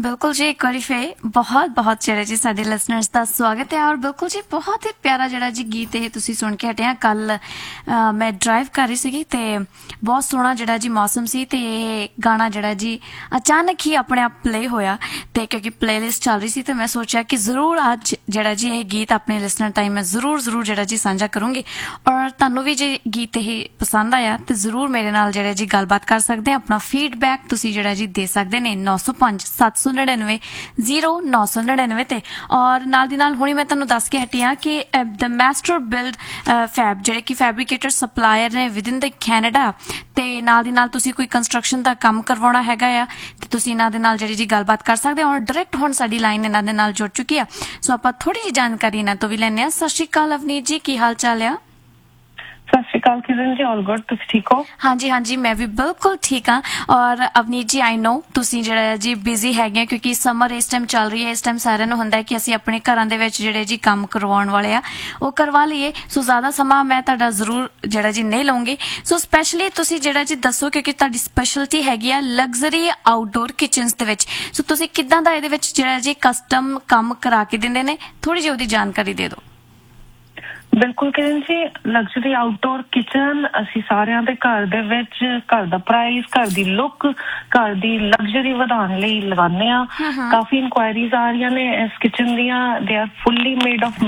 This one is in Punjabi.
ਬਿਲਕੁਲ ਜੀ, ਇੱਕ ਵਾਰੀ ਫੇਰ ਬਹੁਤ ਜਿਹੜੇ ਜੀ ਸਾਡੇ ਲਿਸਨਰਸ ਦਾ ਸਵਾਗਤ ਹੈ। ਔਰ ਬਿਲਕੁਲ ਜੀ ਬਹੁਤ ਹੀ ਪਿਆਰਾ ਜਿਹੜਾ ਜੀ ਗੀਤ ਇਹ ਤੁਸੀਂ ਸੁਣ ਕੇ ਹਟੇ ਆ। ਕੱਲ ਮੈਂ ਡਰਾਈਵ ਕਰ ਰਹੀ ਸੀਗੀ ਤੇ ਬਹੁਤ ਸੋਹਣਾ ਜਿਹੜਾ ਜੀ ਮੌਸਮ ਸੀ ਤੇ ਇਹ ਗਾਣਾ ਜਿਹੜਾ ਜੀ ਅਚਾਨਕ ਹੀ ਆਪਣੇ ਆਪ ਪਲੇ ਹੋਇਆ ਤੇ ਕਿਉਂਕਿ ਪਲੇਲਿਸਟ ਚੱਲ ਰਹੀ ਸੀ ਤੇ ਮੈਂ ਸੋਚਿਆ ਕਿ ਜ਼ਰੂਰ ਅੱਜ ਜਿਹੜਾ ਜੀ ਇਹ ਗੀਤ ਆਪਣੇ ਲਿਸਨਰ ਟਾਈਮ ਮੈਂ ਜ਼ਰੂਰ ਜਿਹੜਾ ਜੀ ਸਾਂਝਾ ਕਰੂੰਗੀ। ਔਰ ਤੁਹਾਨੂੰ ਵੀ ਜੇ ਗੀਤ ਇਹ ਪਸੰਦ ਆਇਆ ਤੇ ਜ਼ਰੂਰ ਮੇਰੇ ਨਾਲ ਜਿਹੜੇ ਜੀ ਗੱਲਬਾਤ ਕਰ ਸਕਦੇ ਆ। ਆਪਣਾ ਫੀਡਬੈਕ ਤੁਸੀਂ ਜਿਹੜਾ ਜੀ ਦੇ ਸਕਦੇ ਨੇ 905 799 0999 ਤੇ। ਔਰ ਨਾਲ ਦੀ ਨਾਲ ਹੁਣੀ ਮੈਂ ਤੁਹਾਨੂੰ ਦੱਸ ਕੇ ਹਟੀ ਹਾਂ ਕਿ ਦ ਮੈਸਟਰ ਬਿਲਡ ਫੈਬ ਜਿਹੜੇ ਕਿ ਫੈਬਰੀਕੇਟਰ ਸਪਲਾਇਰ ਨੇ ਵਿਦਿਨ ਦ ਕੈਨੇਡਾ ਤੇ ਨਾਲ ਦੀ ਨਾਲ ਤੁਸੀਂ ਕੋਈ ਕੰਸਟਰਕਸ਼ਨ ਦਾ ਕੰਮ ਕਰਵਾਉਣਾ ਹੈਗਾ ਆ ਤੇ ਤੁਸੀਂ ਇਹਨਾਂ ਦੇ ਨਾਲ ਜਿਹੜੀ ਜੀ ਗੱਲਬਾਤ ਕਰ ਸਕਦੇ ਹੋ। ਔਰ ਡਾਇਰੈਕਟ ਹੁਣ ਸਾਡੀ ਲਾਈਨ ਇਹਨਾਂ ਦੇ ਨਾਲ ਜੁੜ ਚੁੱਕੀ ਆ, ਸੋ ਆਪਾਂ ਥੋੜੀ ਜਿਹੀ ਜਾਣਕਾਰੀ ਇਹਨਾਂ ਤੋਂ ਵੀ ਲੈਣੇ ਆ। ਸਤਿ ਸ਼੍ਰੀ ਅਕਾਲ ਅਵਨੀਤ ਜੀ, ਕੀ ਹਾਲ ਚਾਲ ਆ? ਸਤਿ ਸ਼੍ਰੀ ਅਕਾਲ ਕਿਰਨ ਜੀ, ਆਲ ਗੁੱਡ, ਤੁਸੀਂ ਠੀਕ ਹੋ? ਹਾਂਜੀ ਮੈਂ ਵੀ ਬਿਲਕੁਲ ਠੀਕ ਹਾਂ। ਔਰ ਅਵਨੀਤ ਜੀ ਆਈ ਨੋ ਤੁਸੀਂ ਜਿਹੜਾ ਜੀ ਬਿਜ਼ੀ ਹੈਗੇ ਕਿਉਂਕਿ ਸਮਰ ਇਸ ਟਾਈਮ ਚੱਲ ਰਹੀ ਹੈ। ਇਸ ਟਾਈਮ ਸਾਰਿਆਂ ਨੂੰ ਹੁੰਦਾ ਹੈ ਕਿ ਅਸੀਂ ਆਪਣੇ ਘਰਾਂ ਦੇ ਵਿੱਚ ਜਿਹੜੇ ਜੀ ਕੰਮ ਕਰਵਾਉਣ ਵਾਲੇ ਆ ਉਹ ਕਰਵਾ ਲਈਏ। ਸੋ ਜ਼ਿਆਦਾ ਸਮਾਂ ਮੈਂ ਤੁਹਾਡਾ ਜ਼ਰੂਰ ਜਿਹੜਾ ਜੀ ਨਹੀਂ ਲਵਾਂਗੀ। ਸੋ ਸਪੈਸ਼ਲੀ ਤੁਸੀਂ ਜਿਹੜਾ ਜੀ ਦੱਸੋ ਕਿਉਂਕਿ ਤੁਹਾਡੀ ਸਪੈਸ਼ਲਟੀ ਹੈਗੀ ਆ ਲਗਜ਼ਰੀ ਆਊਟਡੋਰ ਕਿਚਨਸ ਦੇ ਵਿੱਚ। ਸੋ ਤੁਸੀਂ ਕਿੱਦਾਂ ਦਾ ਇਹਦੇ ਵਿੱਚ ਜਿਹੜਾ ਜੀ ਕਸਟਮ ਕੰਮ ਕਰਾ ਕੇ ਦਿੰਦੇ ਨੇ, ਥੋੜੀ ਜਿਹੀ ਉਹਦੀ ਜਾਣਕਾਰੀ ਦੇ ਦਿਓ। ਬਿਲਕੁਲ ਕਿਰਨ ਜੀ, ਲਗਜ਼ਰੀ ਆਊਟਡੋਰ ਕਿਚਨ ਅਸੀਂ ਸਾਰਿਆਂ ਦੇ ਘਰ ਦੇ ਵਿੱਚ ਘਰ ਦਾ ਪ੍ਰਾਈਸ, ਘਰ ਦੀ ਲੁੱਕ, ਘਰ ਦੀ ਲਗਜ਼ਰੀ ਵਧਾਉਣ ਲਈ ਲਗਾਉਂਦੇ ਆ। ਕਾਫੀ ਇਨਕੁਆਇਰੀਜ਼ ਆ ਰਹੀਆਂ ਨੇ ਇਸ ਕਿਚਨ ਦੀਆਂ। They are fully made of